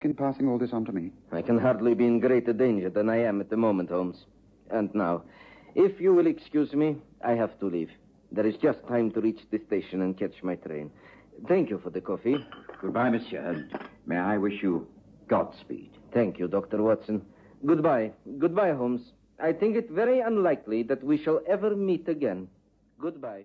in passing all this on to me? I can hardly be in greater danger than I am at the moment, Holmes. And now, if you will excuse me, I have to leave. There is just time to reach the station and catch my train. Thank you for the coffee. Goodbye, monsieur. And may I wish you Godspeed. Thank you, Dr. Watson. Goodbye. Goodbye, Holmes. I think it very unlikely that we shall ever meet again. Goodbye.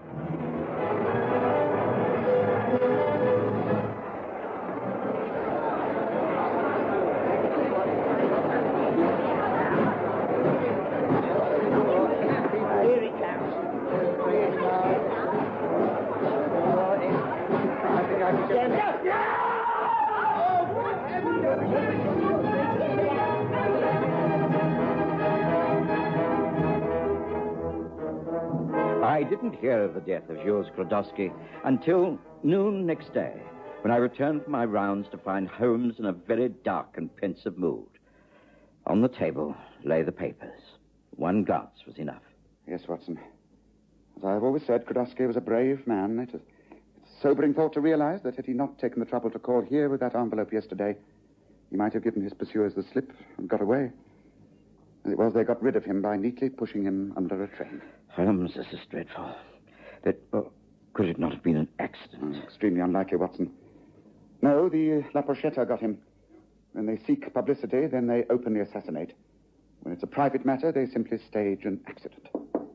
I didn't hear of the death of Jules Klodowski until noon next day, when I returned from my rounds to find Holmes in a very dark and pensive mood. On the table lay the papers. One glance was enough. Yes, Watson. As I have always said, Klodowski was a brave man. It's a sobering thought to realize that had he not taken the trouble to call here with that envelope yesterday, he might have given his pursuers the slip and got away. As it was, they got rid of him by neatly pushing him under a train. Holmes, this is dreadful. Could it not have been an accident? Extremely unlikely, Watson. No, the La Pochetta got him. When they seek publicity, then they openly assassinate. When it's a private matter, they simply stage an accident.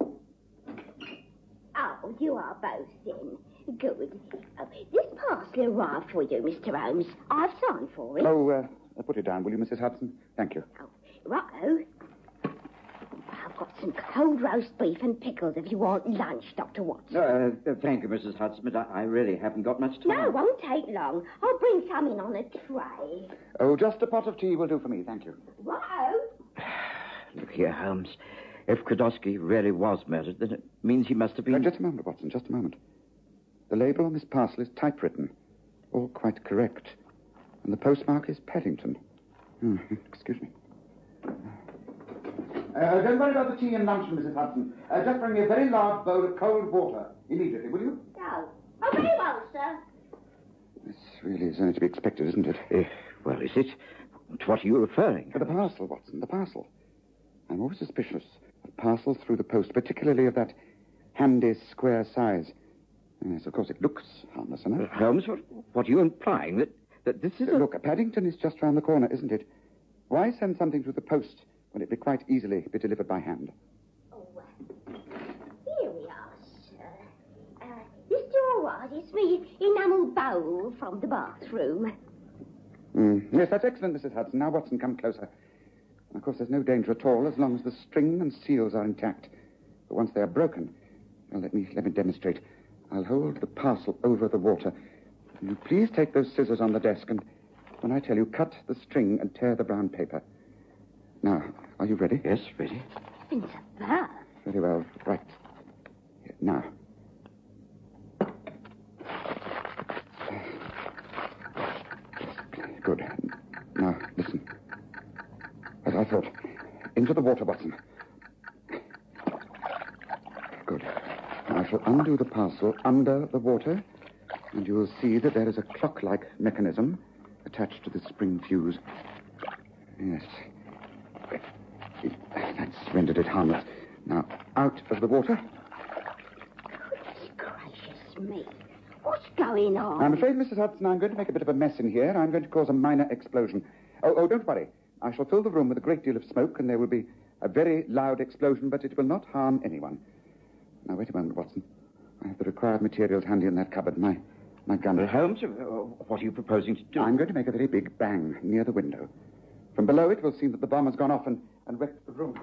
Oh, you are both in. Good. This parcel arrived for you, Mr. Holmes. I've signed for it. Oh, put it down, will you, Mrs. Hudson? Thank you. Oh, righto. I've got some cold roast beef and pickles if you want lunch, Dr. Watson. Thank you, Mrs. Hudson, but I really haven't got much time. No, it won't take long. I'll bring some in on a tray. Oh, just a pot of tea will do for me, thank you. Righto. Look here, Holmes. If Klodowski really was murdered, then it means he must have been... Just a moment, Watson, just a moment. The label on this parcel is typewritten. All quite correct. And the postmark is Paddington. Excuse me. Don't worry about the tea and luncheon, Mrs. Hudson. Just bring me a very large bowl of cold water immediately, will you? No. Oh, very well, sir. This really is only to be expected, isn't it? Well, is it? To what are you referring? The parcel, Watson, the parcel. I'm always suspicious of parcels through the post, particularly of that handy square size. Yes, of course, it looks harmless enough. Holmes, what are you implying? That this is Look, Paddington is just round the corner, isn't it? Why send something through the post when it may quite easily be delivered by hand? Oh, here we are, sir. This all right? It's me enamel bowl from the bathroom. Yes, that's excellent, Mrs. Hudson. Now, Watson, come closer. Of course, there's no danger at all as long as the string and seals are intact. But once they are broken, well, let me demonstrate. I'll hold the parcel over the water. Will you please take those scissors on the desk and, when I tell you, cut the string and tear the brown paper. Now, are you ready? Yes, ready. It's a bath. Very well. Right. Here, now. Good. Now, listen. As I thought. Into the water, Watson. Good. Now, I shall undo the parcel under the water, and you will see that there is a clock-like mechanism attached to the spring fuse. Yes. That's rendered it harmless. Now, out of the water. Goodness gracious me. What's going on? I'm afraid, Mrs. Hudson, I'm going to make a bit of a mess in here. I'm going to cause a minor explosion. Oh, don't worry. I shall fill the room with a great deal of smoke, and there will be a very loud explosion, but it will not harm anyone. Now, wait a moment, Watson. I have the required materials handy in that cupboard. My gun. Holmes, what are you proposing to do? I'm going to make a very big bang near the window. From below it will seem that the bomb has gone off and wrecked the room.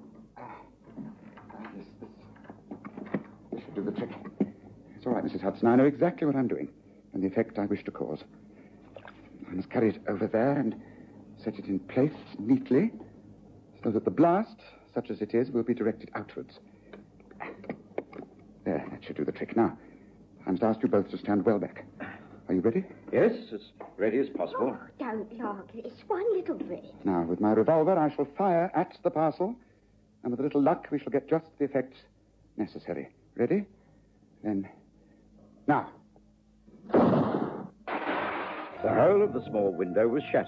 This should do the trick. It's all right, Mrs. Hudson. I know exactly what I'm doing and the effect I wish to cause. I must carry it over there and set it in place neatly so that the blast, such as it is, will be directed outwards. There, that should do the trick. Now, I must ask you both to stand well back. Are you ready? Yes, as ready as possible. Oh, don't look. It's one little bit. Now, with my revolver, I shall fire at the parcel, and with a little luck, we shall get just the effect necessary. Ready? Then, now. The whole of the small window was shattered.